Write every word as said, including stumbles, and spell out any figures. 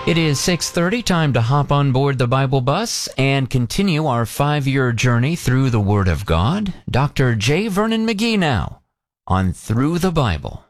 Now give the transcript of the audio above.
It is six thirty, time to hop on board the Bible bus and continue our five-year journey through the Word of God. Doctor J. Vernon McGee now on Through the Bible.